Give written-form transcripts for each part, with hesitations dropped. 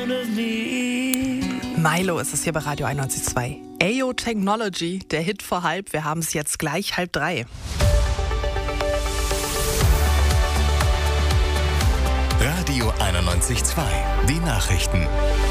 Milo ist es hier bei Radio 91.2. Ayo Technology, der Hit vor halb. Wir haben es jetzt gleich 2:30. Radio 91.2, die Nachrichten.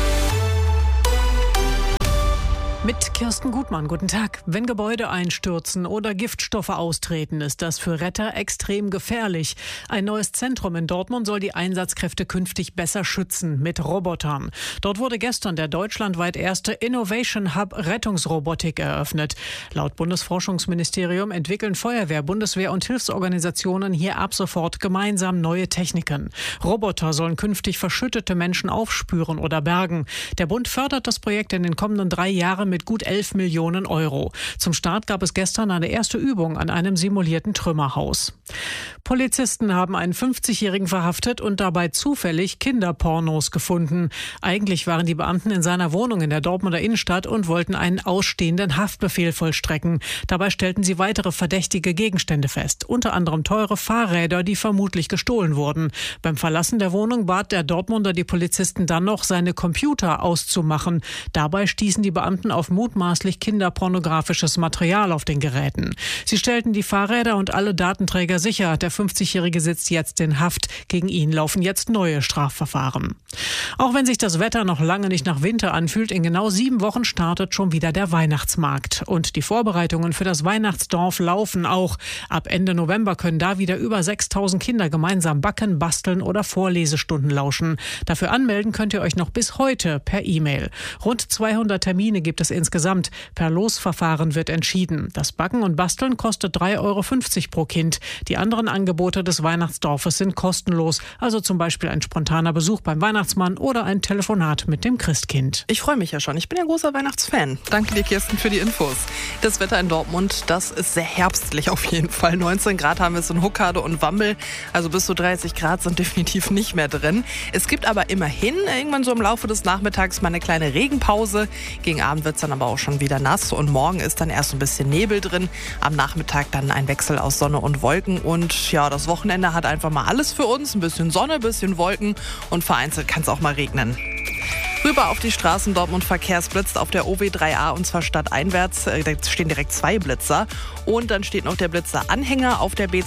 Mit Kirsten Gutmann, guten Tag. Wenn Gebäude einstürzen oder Giftstoffe austreten, ist das für Retter extrem gefährlich. Ein neues Zentrum in Dortmund soll die Einsatzkräfte künftig besser schützen, mit Robotern. Dort wurde gestern der deutschlandweit erste Innovation Hub Rettungsrobotik eröffnet. Laut Bundesforschungsministerium entwickeln Feuerwehr, Bundeswehr und Hilfsorganisationen hier ab sofort gemeinsam neue Techniken. Roboter sollen künftig verschüttete Menschen aufspüren oder bergen. Der Bund fördert das Projekt in den kommenden 3 Jahren mit gut 11 Millionen Euro. Zum Start gab es gestern eine erste Übung an einem simulierten Trümmerhaus. Polizisten haben einen 50-Jährigen verhaftet und dabei zufällig Kinderpornos gefunden. Eigentlich waren die Beamten in seiner Wohnung in der Dortmunder Innenstadt und wollten einen ausstehenden Haftbefehl vollstrecken. Dabei stellten sie weitere verdächtige Gegenstände fest, unter anderem teure Fahrräder, die vermutlich gestohlen wurden. Beim Verlassen der Wohnung bat der Dortmunder die Polizisten dann noch, seine Computer auszumachen. Dabei stießen die Beamten auf mutmaßlich kinderpornografisches Material auf den Geräten. Sie stellten die Fahrräder und alle Datenträger sicher. Der 50-Jährige sitzt jetzt in Haft. Gegen ihn laufen jetzt neue Strafverfahren. Auch wenn sich das Wetter noch lange nicht nach Winter anfühlt, in genau 7 Wochen startet schon wieder der Weihnachtsmarkt. Und die Vorbereitungen für das Weihnachtsdorf laufen auch. Ab Ende November können da wieder über 6.000 Kinder gemeinsam backen, basteln oder Vorlesestunden lauschen. Dafür anmelden könnt ihr euch noch bis heute per E-Mail. Rund 200 Termine gibt es insgesamt. Per Losverfahren wird entschieden. Das Backen und Basteln kostet 3,50 Euro pro Kind. Die anderen Angebote des Weihnachtsdorfes sind kostenlos. Also zum Beispiel ein spontaner Besuch beim Weihnachtsmann oder ein Telefonat mit dem Christkind. Ich freue mich ja schon. Ich bin ja großer Weihnachtsfan. Danke dir, Kirsten, für die Infos. Das Wetter in Dortmund, das ist sehr herbstlich auf jeden Fall. 19 Grad haben wir es in Huckade und Wammel. Also bis zu 30 Grad sind definitiv nicht mehr drin. Es gibt aber immerhin irgendwann so im Laufe des Nachmittags mal eine kleine Regenpause. Gegen Abend wird es dann aber auch schon wieder nass und morgen ist dann erst ein bisschen Nebel drin. Am Nachmittag dann ein Wechsel aus Sonne und Wolken und ja, das Wochenende hat einfach mal alles für uns. Ein bisschen Sonne, ein bisschen Wolken und vereinzelt kann es auch mal regnen. Rüber auf die Straßen. Dortmund verkehrsblitzt auf der OW3A und zwar stadteinwärts. Da stehen direkt 2 Blitzer. Und dann steht noch der Blitzer-Anhänger auf der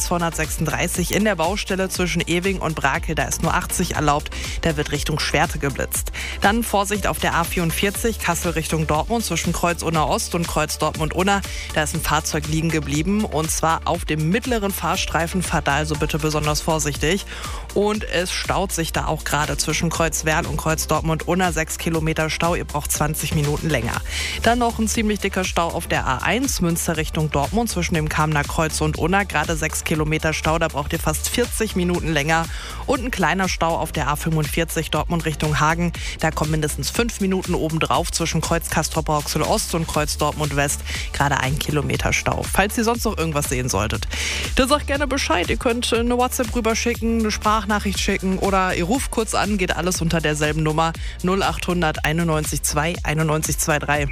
B236 in der Baustelle zwischen Ewing und Brakel. Da ist nur 80 erlaubt. Der wird Richtung Schwerte geblitzt. Dann Vorsicht auf der A44 Kassel Richtung Dortmund zwischen Kreuz-Unna Ost und Kreuz Dortmund-Unna. Da ist ein Fahrzeug liegen geblieben und zwar auf dem mittleren Fahrstreifen. Fahrt da also bitte besonders vorsichtig. Und es staut sich da auch gerade zwischen Kreuz-Werl und Kreuz Dortmund-Unna. 6 Kilometer Stau, ihr braucht 20 Minuten länger. Dann noch ein ziemlich dicker Stau auf der A1 Münster Richtung Dortmund zwischen dem Kamener Kreuz und Unna. Gerade 6 Kilometer Stau, da braucht ihr fast 40 Minuten länger. Und ein kleiner Stau auf der A45 Dortmund Richtung Hagen. Da kommen mindestens 5 Minuten obendrauf zwischen Kreuz Castrop-Rauxel Ost und Kreuz Dortmund West. Gerade 1 Kilometer Stau. Falls ihr sonst noch irgendwas sehen solltet, dann sagt gerne Bescheid. Ihr könnt eine WhatsApp rüberschicken, eine Sprachnachricht schicken oder ihr ruft kurz an. Geht alles unter derselben Nummer 0800 91 2 91 23.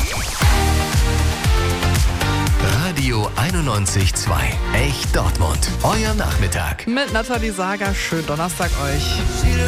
Radio 91.2, echt Dortmund. Euer Nachmittag. Mit Nathalie Sager. Schönen Donnerstag euch.